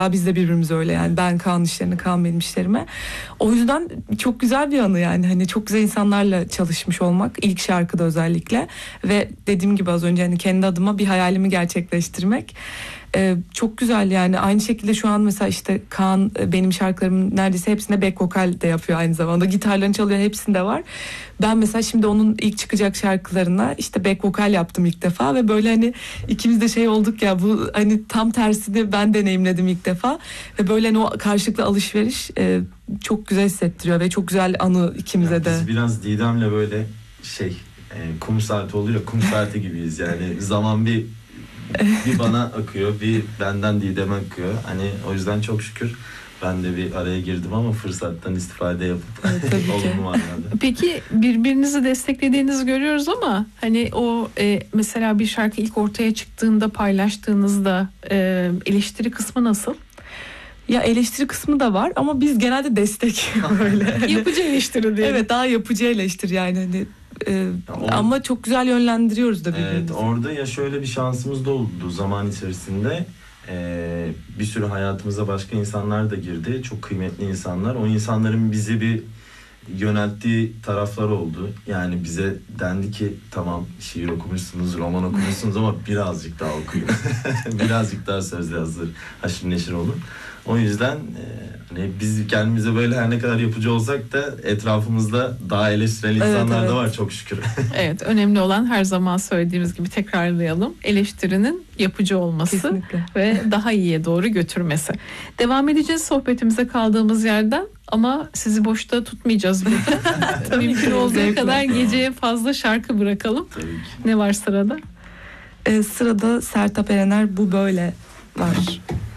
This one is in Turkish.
Biz de birbirimize öyle, yani ben Kaan'ın işlerine, Kaan benim işlerime. O yüzden çok güzel bir anı yani. Hani çok güzel insanlarla çalışmış olmak, ilk şarkıda özellikle. Ve dediğim gibi az önce, hani kendi adıma bir hayalimi gerçekleştirmek. Çok güzel yani. Aynı şekilde şu an mesela işte Kaan benim şarkılarımın neredeyse hepsinde back vokal de yapıyor aynı zamanda. Gitarlarını çalıyor, hepsinde var. Ben mesela şimdi onun ilk çıkacak şarkılarına işte back vokal yaptım ilk defa ve böyle hani ikimiz de şey olduk ya, bu hani tam tersini ben deneyimledim ilk defa ve böyle hani o karşılıklı alışveriş çok güzel hissettiriyor ve çok güzel anı ikimize de. Biz biraz Didem'le böyle kum saati oluyor, kum saati gibiyiz yani. Zaman bir bana akıyor, bir benden Didem'e akıyor. Hani o yüzden çok şükür ben de bir araya girdim ama fırsattan istifade yapıp olumlu manada. Peki birbirinizi desteklediğinizi görüyoruz ama hani o mesela bir şarkı ilk ortaya çıktığında, paylaştığınızda eleştiri kısmı nasıl? Ya eleştiri kısmı da var ama biz genelde destek böyle. Yapıcı eleştiri diye. Evet, daha yapıcı eleştiri yani hani. Ama çok güzel yönlendiriyoruz da birbirimizi. Evet, orada ya şöyle bir şansımız da oldu zaman içerisinde. Bir sürü hayatımıza başka insanlar da girdi. Çok kıymetli insanlar. O insanların bizi bir yönelttiği taraflar oldu. Yani bize dendi ki tamam, şiir okumuşsunuz, roman okumuşsunuz ama birazcık daha okuyun. Birazcık daha sözle hazır, haşır neşir olun. O yüzden hani biz kendimize böyle her ne kadar yapıcı olsak da etrafımızda daha eleştirel insanlar da var çok şükür. Evet, önemli olan her zaman söylediğimiz gibi tekrarlayalım. Eleştirinin yapıcı olması. Kesinlikle. Ve daha iyiye doğru götürmesi. Devam edeceğiz sohbetimize kaldığımız yerden ama sizi boşta tutmayacağız burada. Mümkün olduğu kadar geceye fazla şarkı bırakalım. Tabii ki. Ne var sırada? Sırada Sertab Erener Bu Böyle var.